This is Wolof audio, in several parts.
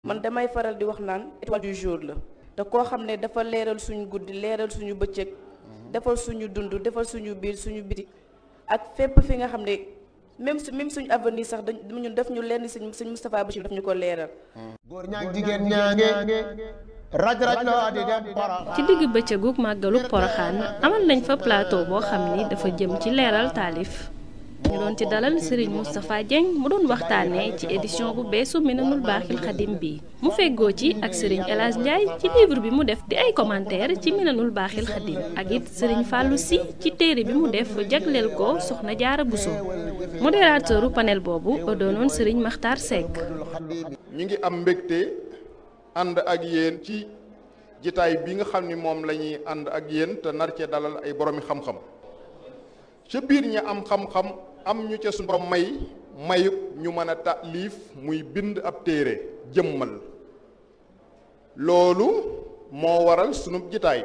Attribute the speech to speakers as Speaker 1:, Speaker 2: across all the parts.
Speaker 1: man damay faral di wax naan étoile du jour la te koo xam ne dafa leeral suñu guddi leeral suñu bëccëg defal suñu dund defal suñu biir suñu biti ak fépp fi nga xam ne même suñu avenir sax ñun def ñu lenn sëñ Moustapha Bachir daf ñu ko leeral.
Speaker 2: góor ñaag jigéen ñaange raj loo di dem Porokhane.
Speaker 3: ci digg bëccëgu màggalu Porokhane amal nañ fa plateau boo xam ni dafa jëm ci leeral taalif ñu doon ci dalal Serigne Moustapha Dieng mu doon waxtaanee ci édition bu beesu Minanul Baaxil Xadim bi mu feggoo ci ak Serigne El Hadj Ndiaye ci livre bi mu def di ay commentaire ci Minanul Baaxil Xadim ak it Serigne Fallou Sy ci téere bi mu def jagleel ko Soxna Jaara Bousso modérateuru panel boobu doonoon Serigne Makhtar Seck.
Speaker 4: ñu ngi am mbégte ànd ak yéen ci jitaay bi nga xam ni moom la ñuy ànd ak yéen te nar cee dalal ay boromi xam-xam ca biir ñi am xam-xam am ñu ca suñu borom mayub ñu mën a taalif muy bind ab téere jëmmal loolu moo waral sunu jitaay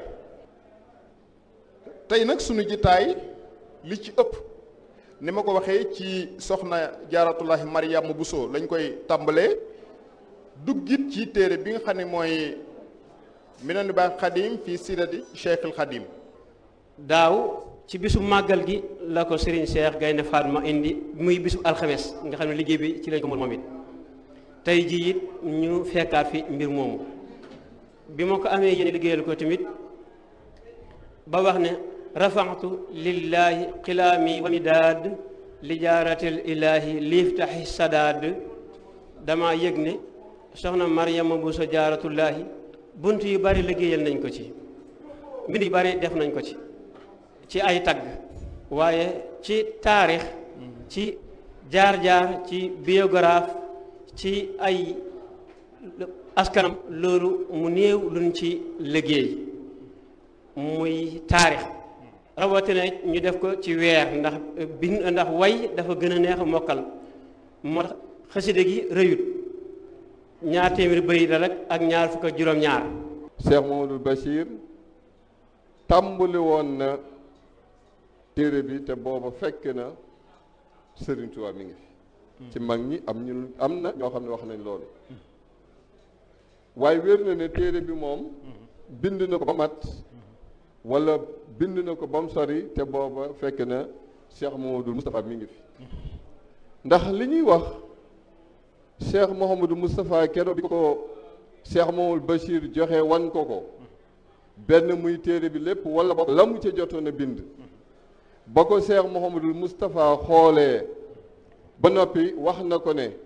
Speaker 4: tey nag sunu jitaay li ci ëpp ni ma ko waxee ci soxna jaaratullahi Mariama Bousso lañ koy tàmbalee duggit ci téere bi nga xam ne mooy Minanul Baaxil Xadim fii sirati Cheikhul Xadim.
Speaker 5: daaw ci bisu màggal gi la ko Serigne Cheikh Gaynde Fatma indi muy bisu alxames nga xam ne liggéey bi ci lañ ko moom it tey jii it ñu fekkaat fi mbir moomu bi ma ko amee yéen liggéeyal ko tamit ba wax ne rafaatu lillahi xilaami wa midaad li jaaratil ilaahi liiftaxi sadaad dama yëg ne soxna Mariama Bousso jaaratullaahi bunt yu bari liggéeyal nañ ko ci mbind yu bari def nañ ko ci ay tagg waaye ci taarix ci jaar-jaar ci biographe ci ay askanam loolu mu néew luñ ci liggéey muy taarix rawatina ñu def ko ci weer ndax way dafa gën a neex mokkal moo tax xasida gi rëyut 200 bayit la rek ak ñaar fukk ak juróom-ñaar.
Speaker 6: Cheikh Mamadou Bachir tàmbali woon na téere bi te booba fekk na Serigne Touba mi ngi fi ci mag ñi am na ñoo xam ne wax nañ loolu waaye wér na ne téere bi moom bind na ko ba mat wala bind na ko ba mu sori te booba fekk na Cheikh Mouhamadou Moustapha mi ngi fi ndax li ñuy wax Cheikh Mouhamadou Moustapha keroog bi ko Cheikh Mouhamadou Bachir joxe wan ko benn muy téere bi lépp wala ba la mu ca jotoon a bind ba ko Cheikh Mouhamadou Moustapha xoolee ba noppi wax na ko ne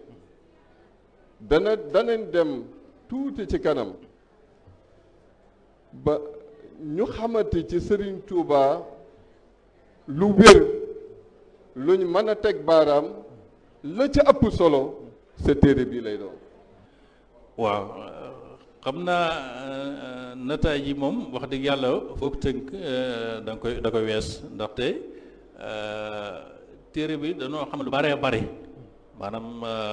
Speaker 6: danañ dem tuuti ci kanam ba ñu xamante ci Serigne Touba lu wér luñ mën a teg baaraam la ca ëpp solo sa téere bii lay doon.
Speaker 7: waaw xam naa nataay ji moom wax dëgg yàlla foog tënk da koy wees ndaxte téere bi dañoo xam lu bare bare maanaam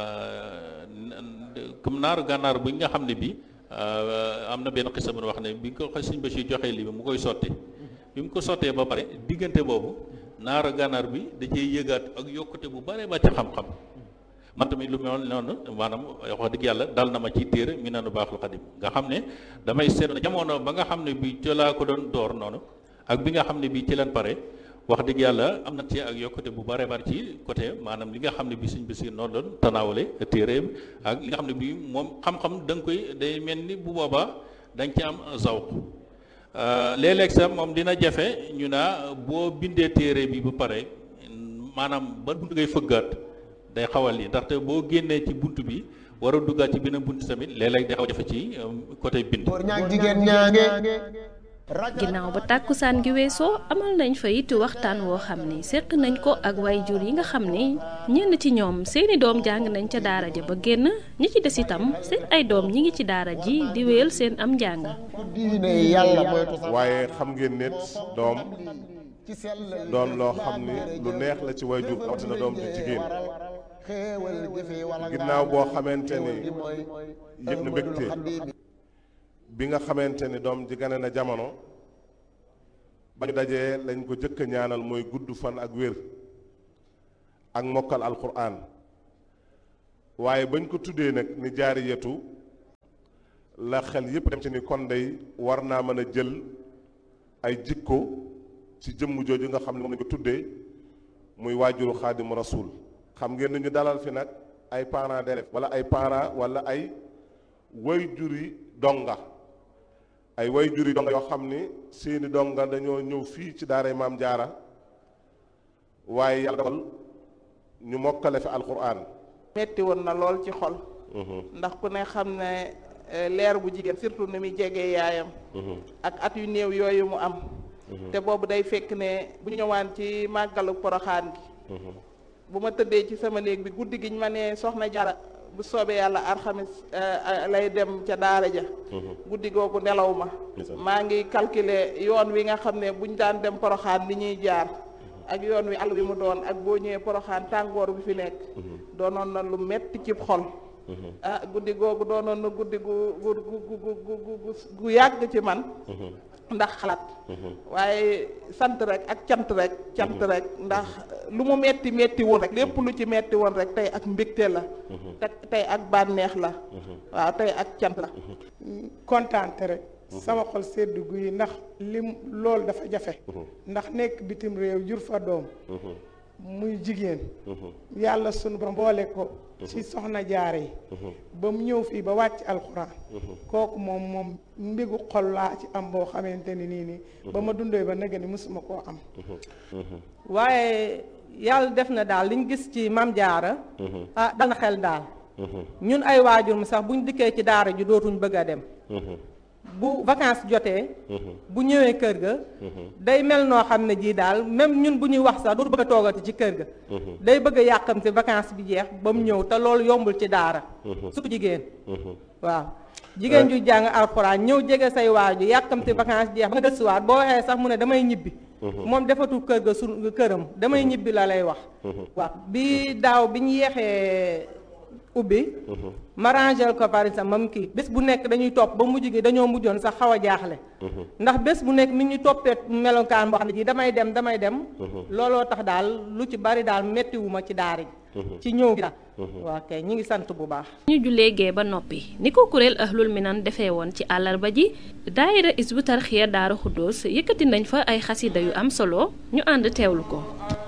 Speaker 7: comme naaru gànnaar bi nga xam ne bi am na benn xisa bu wax ne bi ko Sëñ Bachir joxee lii bi mu koy sotti bi mu ko sottee ba pare diggante boobu naaru gànnaar bi da cee yëgaat ak yokkute bu bare ba ci xam-xam man tamit lu mel noonu maanaam wax dëgg yàlla dal na ma ci téere Minanul Baaxil Xadim nga xam ne damay seet jamono ba nga xam ne bi ci laa ko doon door noonu ak bi nga xam ne bi ci leen pare wax dëgg yàlla am na ci ak yokkute bu bare bari ci côté maanaam li nga xam ne bi Sëñ Basiir noonu doon tanaawale téere ak li nga xam ne bi moom xam-xam da nga koy day mel ni bu boobaa da nga ci am zawq léeg-léeg sax moom dina jafe ñu naa boo bindee téere bi bu pare maanaam ba bunt ngay fëggaat day xawal yi ndaxte boo génnee ci bunt bi war a duggaat ci beneen bunt tamit léeg-léeg day xaw a jafe ci côté bind.
Speaker 2: góor ñaag jigéen ñaange.
Speaker 3: ginnaaw ba tàkkusaan gi weesoo amal nañ fa it waxtaan woo xam ni seq nañ ko ak waajur yi nga xam ni ñenn ci ñoom seeni doom jàng nañ ca daara ja ba génn ñi ci des itam seen ay doom ñi ngi ci daara ji di wéyal seen am njàng.
Speaker 8: waaye xam ngeen nit doom doon loo xam ni lu neex la ci waajur rawatina doom ju jigéen ginnaaw boo xamante ni yëg na mbégte bi nga xamante ni doom ji gane na jamono ba ñu dajee lañ ko jëkk ñaanal mooy gudd fan ak wér ak mokkal alquran waaye bañ ko tuddee nag ni jaariyatu la xel yépp dem ci ni kon day war naa mën a jël ay jikko ci jëmm jooju nga xam ne moom lañ ko tuddee muy waajuru xaadimu rasul. xam ngeen ni ñu dalal fi nag ay parents d'élèves wala ay parents wala ay wayjuri donga ay wayjuri donga yoo xam ni seeni donga dañoo ñëw fii ci daaray Maam Jaara waaye yàlla dogal ñu mokkale fi alquran.
Speaker 9: metti woon na lool ci xol. ndax ku ne xam ne leer bu jigéen surtout ni muy jegee yaayam. ak at yu néew yooyu mu am. te boobu day fekk ne bu ñu ñëwaan ci màggalu poroxaan gi. bu ma tëddee ci sama néeg bi guddi gi ñu ma ne soxna Jaara bu soobee yàlla alxamis lay dem ca daara ja. guddi googu nelaw ma. maa ngi calculer yoon wi nga xam ne buñ daan dem poroxaan li ñuy jaar. ak yoon wi àll bi mu doon ak boo ñëwee poroxaan tàngoor bi fi nekk. doonoon na lu metti ci xol. guddi googu doonoon na guddi gu yàgg ci man. ndax xalaat. waaye sant rek ak cant rek ndax lu mu metti woon rek lépp lu ci metti woon rek tey ak mbégte la. tey ak bànneex la. waaw tey ak cant la.
Speaker 10: kontaante rek. sama xol seddu guy ndax lim loolu dafa jafe. ndax nekk bitim réew jur fa doom. muy jigéen. yàlla sunu borom boole ko. ci soxna jaare yi. ba mu ñëw fii ba wàcc alxuraan. kooku moom mbégu xol laa ci am boo xamante ni nii. ba ma dundee ba nag ni mësuma koo am.
Speaker 11: waaye yàlla def na daal liñ gis ci Maam Jaara. dal na xel daal. ñun ay waajur mu sax buñ dikkee ci daara ji dootuñ bëgg a dem. bu vacances jotee. bu ñëwee kër ga. day mel noo xam ne jii daal même ñun bu ñuy wax sax dootu bëgg a toogati ci kër ga. day bëgg a yàqamti vacances bi jeex ba mu ñëw te loolu yombul ci daara. surtout jigéen. waaw jigéen ju jàng alxuraan ñëw jege say waaju yàqamti vacances jeex ba nga gëstuwaat boo waxee sax mu ne damay ñibbi. moom defatul kër ga këram damay ñibbi la lay wax. waaw bi daaw bi ñu yeexee ubbi. ma rangel ko par exemple mam kii bés bu nekk dañuy topp ba mujj gi dañoo mujjoon sax xaw a jaaxle. ndax bés bu nekk mi ñu toppee melokaan boo xam ne ji damay dem. looloo tax daal lu ci bari daal méttiwuma ci daara ji. ci ñëw gi daal. waaw kay ñi ngi sant bu baax.
Speaker 3: ñu jullee gee ba noppi ni ko kuréel Ahlul Minan defee woon ci àllarba ji daayira Hizbut Tarqiyyah Daaru Xuddoos yëkkati nañ fa ay xasida yu am solo ñu ànd teewlu ko.